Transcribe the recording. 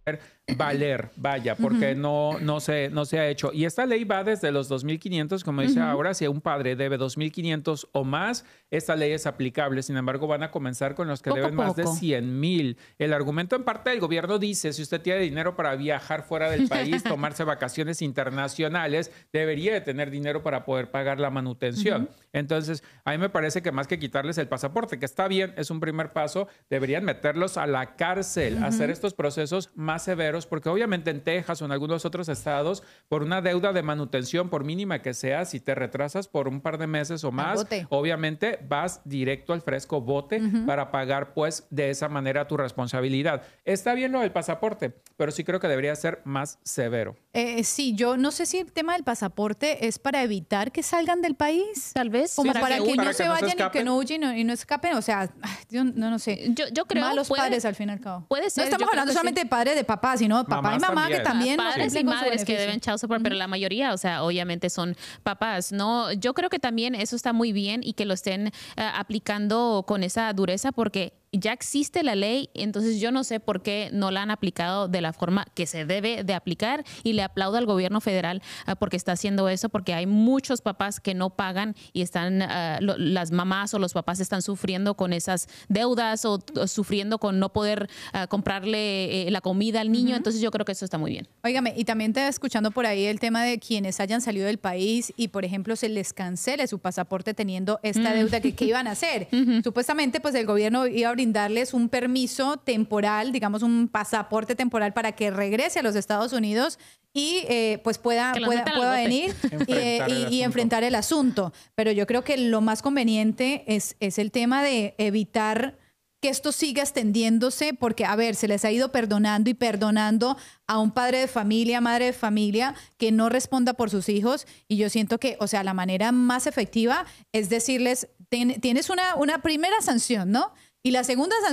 valer, vaya, porque no se ha hecho. Y esta ley va desde los 2.500, como dice ahora, si un padre debe 2.500 o más, esta ley es aplicable. Sin embargo, van a comenzar con los que deben más de 100,000. El argumento en parte del gobierno dice, si usted tiene dinero para viajar fuera del país, tomarse vacaciones internacionales, debería de tener dinero para poder pagar la manutención. Entonces, a mí me parece que más que quitarles el pasaporte, que está bien, es un primer paso, deberían meterlos a la cárcel, hacer estos procesos más severos, porque obviamente en Texas o en algunos otros estados, por una deuda de manutención, por mínima que sea, si te retrasas por un par de meses o más, obviamente vas directo al fresco bote para pagar pues de esa manera tu responsabilidad. Está bien lo del pasaporte, pero sí creo que debería ser más severo. Sí, yo no sé si el tema del pasaporte es para evitar que salgan del país, tal vez, como para que no se vayan y que no huyan y no escapen, o sea, yo no sé. Yo creo malos padres al fin y al cabo. Puede ser. No estamos hablando solamente de padres, de papás, sino papá y mamá que también padres y madres que deben child support, pero la mayoría, o sea, obviamente son papás, ¿no? Yo creo que también eso está muy bien y que lo estén aplicando con esa dureza, porque ya existe la ley, entonces yo no sé por qué no la han aplicado de la forma que se debe de aplicar, y le aplaudo al gobierno federal porque está haciendo eso, porque hay muchos papás que no pagan y están, las mamás o los papás están sufriendo con esas deudas o sufriendo con no poder comprarle la comida al niño, entonces yo creo que eso está muy bien. Óigame, y también te escuchando por ahí el tema de quienes hayan salido del país y, por ejemplo, se les cancele su pasaporte teniendo esta deuda, ¿qué iban a hacer? Supuestamente, pues el gobierno iba a brindarles un permiso temporal, digamos un pasaporte temporal para que regrese a los Estados Unidos y pues pueda venir y enfrentar el asunto. Pero yo creo que lo más conveniente es el tema de evitar que esto siga extendiéndose, porque, a ver, se les ha ido perdonando y perdonando a un padre de familia, madre de familia, que no responda por sus hijos. Y yo siento que, o sea, la manera más efectiva es decirles, tienes una primera sanción, ¿no? Y la segunda sanción